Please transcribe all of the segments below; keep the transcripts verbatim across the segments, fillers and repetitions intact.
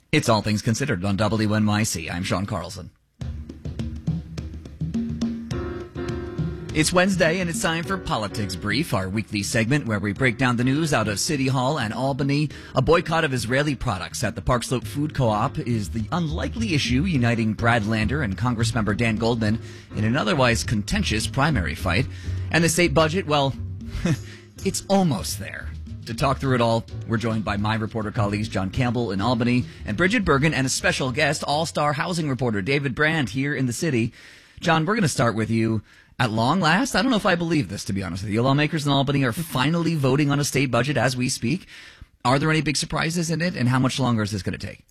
It's All Things Considered on W N Y C. I'm Sean Carlson. It's Wednesday, and it's time for Politics Brief, our weekly segment where we break down the news out of City Hall and Albany. A boycott of Israeli products at the Park Slope Food Co-op is the unlikely issue uniting Brad Lander and Congressmember Dan Goldman in an otherwise contentious primary fight. And the state budget, well, it's almost there. To talk through it all, we're joined by my reporter colleagues John Campbell in Albany and Bridget Bergen, and a special guest, all-star housing reporter David Brand here in the city. John, we're going to start with you. At long last, I don't know if I believe this, to be honest with you. Lawmakers in Albany are finally voting on a state budget as we speak. Are there any big surprises in it, and how much longer is this going to take?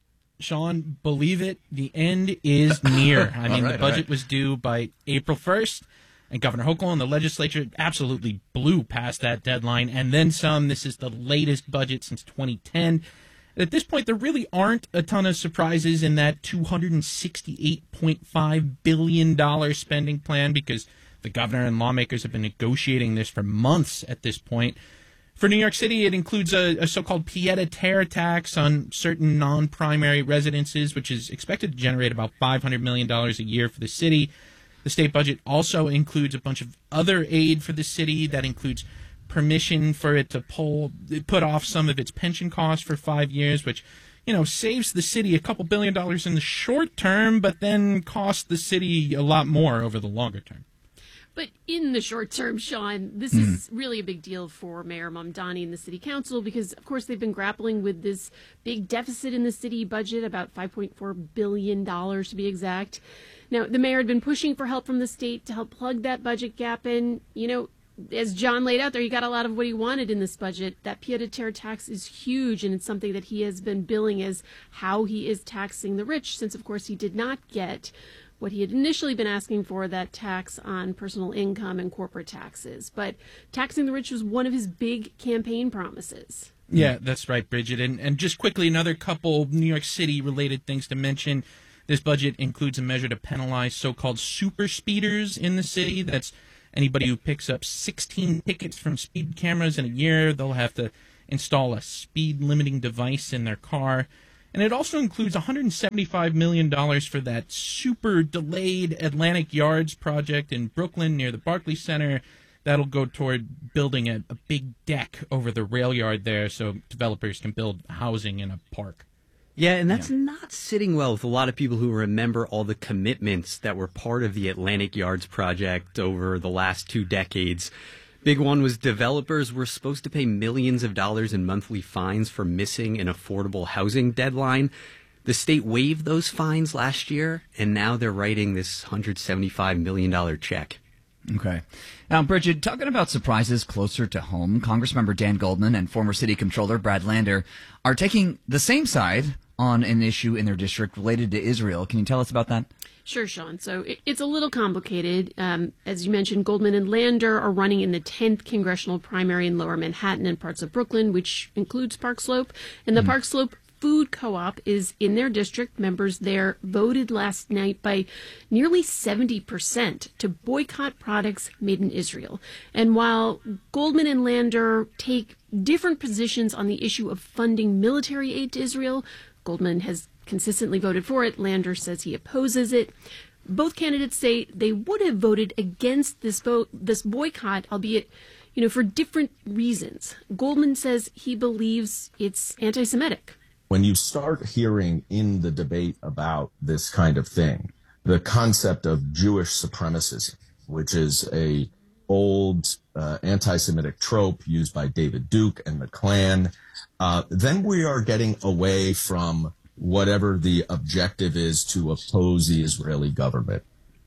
Sean, believe it, the end is near. I mean, right, the budget right. was due by April first, and Governor Hochul and the legislature absolutely blew past that deadline, and then some. This is the latest budget since twenty ten. At this point, there really aren't a ton of surprises in that two hundred sixty-eight point five billion dollars spending plan, because the governor and lawmakers have been negotiating this for months at this point. For New York City, it includes a, a so-called pied-à-terre tax on certain non-primary residences, which is expected to generate about five hundred million dollars a year for the city. The state budget also includes a bunch of other aid for the city that includes permission for it to pull, put off some of its pension costs for five years, which, you know, saves the city a couple billion dollars in the short term, but then costs the city a lot more over the longer term. But in the short term, Sean, this mm. is really a big deal for Mayor Mamdani and the city council because, of course, they've been grappling with this big deficit in the city budget, about five point four billion dollars to be exact. Now, the mayor had been pushing for help from the state to help plug that budget gap in. You know, as John laid out there, he got a lot of what he wanted in this budget. That pied-à-terre tax is huge, and it's something that he has been billing as how he is taxing the rich, since, of course, he did not get what he had initially been asking for, that tax on personal income and corporate taxes. But taxing the rich was one of his big campaign promises. Yeah, that's right, Bridget. And, and just quickly, another couple New York City-related things to mention. This budget includes a measure to penalize so-called super speeders in the city. That's anybody who picks up sixteen tickets from speed cameras in a year. They'll have to install a speed limiting device in their car. And it also includes one hundred seventy-five million dollars for that super delayed Atlantic Yards project in Brooklyn near the Barclays Center. That'll go toward building a, a big deck over the rail yard there so developers can build housing in a park. Yeah, and that's yeah. not sitting well with a lot of people who remember all the commitments that were part of the Atlantic Yards project over the last two decades. Big one was developers were supposed to pay millions of dollars in monthly fines for missing an affordable housing deadline. The state waived those fines last year, and now they're writing this one hundred seventy-five million dollars check. Okay. Now, Bridget, talking about surprises closer to home, Congressmember Dan Goldman and former City Comptroller Brad Lander are taking the same side on an issue in their district related to Israel. Can you tell us about that? Sure, Sean. So it, it's a little complicated. Um, as you mentioned, Goldman and Lander are running in the tenth congressional primary in Lower Manhattan and parts of Brooklyn, which includes Park Slope. And the mm. Park Slope Food Co-op is in their district. Members there voted last night by nearly seventy percent to boycott products made in Israel. And while Goldman and Lander take different positions on the issue of funding military aid to Israel, Goldman has consistently voted for it. Lander says he opposes it. Both candidates say they would have voted against this vo- this boycott, albeit, you know, for different reasons. Goldman says he believes it's anti-Semitic. When you start hearing in the debate about this kind of thing, the concept of Jewish supremacism, which is a old uh, anti-Semitic trope used by David Duke and the Klan, uh, then we are getting away from whatever the objective is to oppose the Israeli government.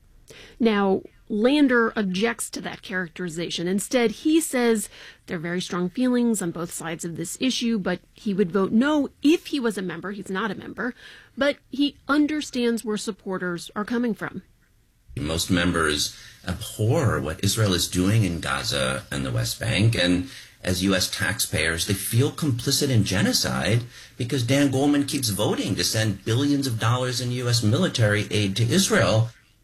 Now, Lander objects to that characterization. Instead, he says there are very strong feelings on both sides of this issue, but he would vote no if he was a member. He's not a member, but he understands where supporters are coming from. Most members abhor what Israel is doing in Gaza and the West Bank, and as U S taxpayers, they feel complicit in genocide because Dan Goldman keeps voting to send billions of dollars in U S military aid to Israel.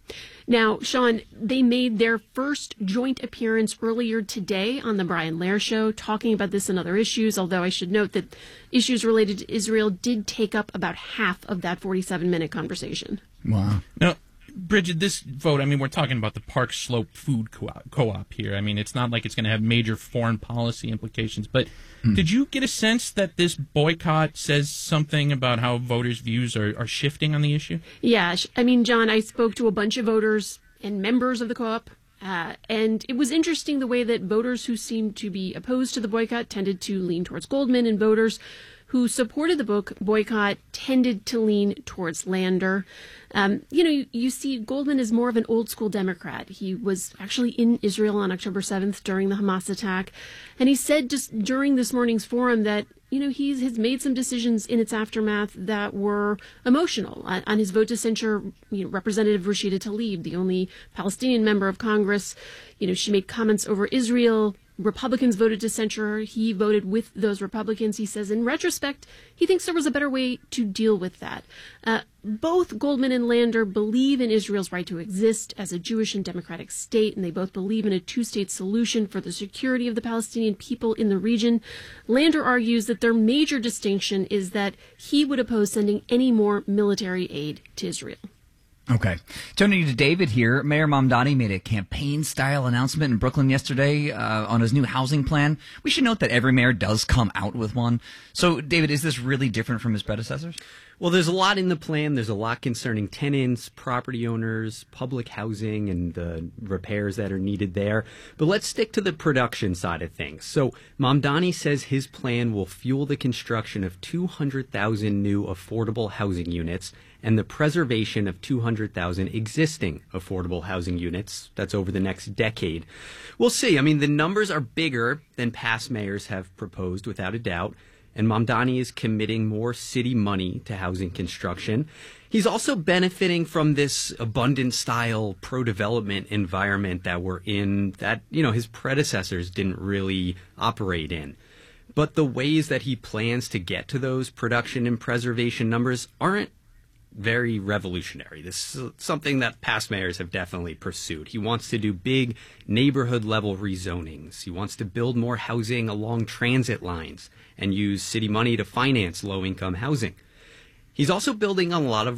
Now, Sean, they made their first joint appearance earlier today on the Brian Lehrer Show, talking about this and other issues, although I should note that issues related to Israel did take up about half of that forty-seven minute conversation. Wow. Now, Bridget, this vote, I mean, we're talking about the Park Slope Food Co-op, co-op here. I mean, it's not like it's going to have major foreign policy implications, but mm. did you get a sense that this boycott says something about how voters' views are, are shifting on the issue? Yeah. I mean, John, I spoke to a bunch of voters and members of the co-op, uh, and it was interesting the way that voters who seemed to be opposed to the boycott tended to lean towards Goldman, and voters who supported the book boycott tended to lean towards Lander. Um, you know, you, you see Goldman is more of an old school Democrat. He was actually in Israel on October seventh during the Hamas attack. And he said just during this morning's forum that, you know, he has made some decisions in its aftermath that were emotional. On, on his vote to censure, you know, Representative Rashida Tlaib, the only Palestinian member of Congress, you know, she made comments over Israel. Republicans voted to censure her. He voted with those Republicans. He says, in retrospect, he thinks there was a better way to deal with that. Uh, both Goldman and Lander believe in Israel's right to exist as a Jewish and democratic state, and they both believe in a two-state solution for the security of the Palestinian people in the region. Lander argues that their major distinction is that he would oppose sending any more military aid to Israel. Okay. Turning to David here, Mayor Mamdani made a campaign-style announcement in Brooklyn yesterday uh, on his new housing plan. We should note that every mayor does come out with one. So, David, is this really different from his predecessors? Well, there's a lot in the plan. There's a lot concerning tenants, property owners, public housing, and the repairs that are needed there. But let's stick to the production side of things. So Mamdani says his plan will fuel the construction of two hundred thousand new affordable housing units and the preservation of two hundred thousand existing affordable housing units. That's over the next decade. We'll see. I mean, the numbers are bigger than past mayors have proposed, without a doubt. And Mamdani is committing more city money to housing construction. He's also benefiting from this abundant-style pro-development environment that we're in, that, you know, his predecessors didn't really operate in. But the ways that he plans to get to those production and preservation numbers aren't very revolutionary. This is something that past mayors have definitely pursued. He wants to do big neighborhood-level rezonings. He wants to build more housing along transit lines and use city money to finance low-income housing. He's also building on a lot of